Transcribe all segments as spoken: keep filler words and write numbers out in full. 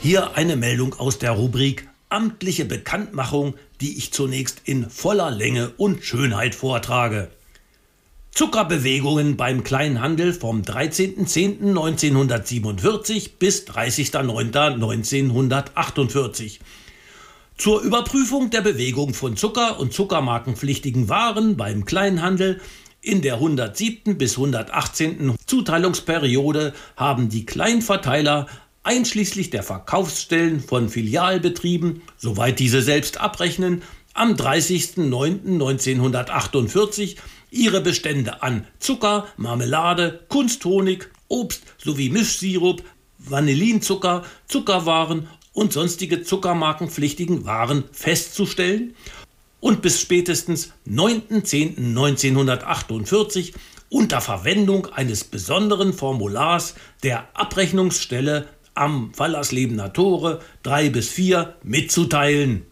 Hier eine Meldung aus der Rubrik Amtliche Bekanntmachung, die ich zunächst in voller Länge und Schönheit vortrage. Zuckerbewegungen beim Kleinhandel vom dreizehnten zehnten neunzehnhundertsiebenundvierzig bis dreißigsten neunten neunzehnhundertachtundvierzig. Zur Überprüfung der Bewegung von Zucker und zuckermarkenpflichtigen Waren beim Kleinhandel in der hundertsiebten bis hundertachtzehnten Zuteilungsperiode haben die Kleinverteiler einschließlich der Verkaufsstellen von Filialbetrieben, soweit diese selbst abrechnen, am dreißigsten neunten neunzehnhundertachtundvierzig ihre Bestände an Zucker, Marmelade, Kunsthonig, Obst sowie Mischsirup, Vanillinzucker, Zuckerwaren und sonstige zuckermarkenpflichtigen Waren festzustellen und bis spätestens neunten zehnten neunzehnhundertachtundvierzig unter Verwendung eines besonderen Formulars der Abrechnungsstelle am Fallerslebener Tore drei bis vier mitzuteilen.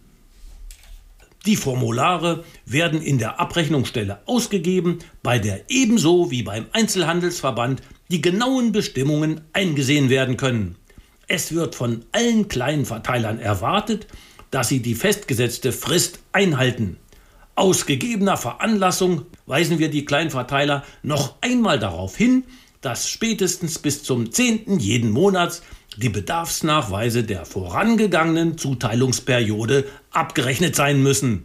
Die Formulare werden in der Abrechnungsstelle ausgegeben, bei der ebenso wie beim Einzelhandelsverband die genauen Bestimmungen eingesehen werden können. Es wird von allen kleinen Verteilern erwartet, dass sie die festgesetzte Frist einhalten. Aus gegebener Veranlassung weisen wir die Kleinverteiler noch einmal darauf hin, dass spätestens bis zum zehnten jeden Monats die Bedarfsnachweise der vorangegangenen Zuteilungsperiode abgerechnet sein müssen.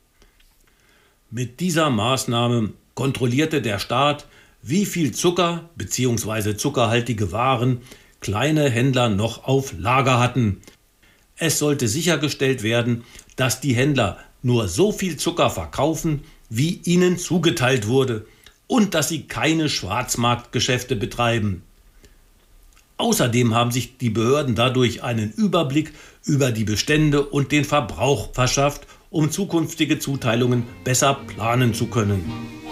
Mit dieser Maßnahme kontrollierte der Staat, wie viel Zucker bzw. zuckerhaltige Waren kleine Händler noch auf Lager hatten. Es sollte sichergestellt werden, dass die Händler nur so viel Zucker verkaufen, wie ihnen zugeteilt wurde, und dass sie keine Schwarzmarktgeschäfte betreiben. Außerdem haben sich die Behörden dadurch einen Überblick über die Bestände und den Verbrauch verschafft, um zukünftige Zuteilungen besser planen zu können.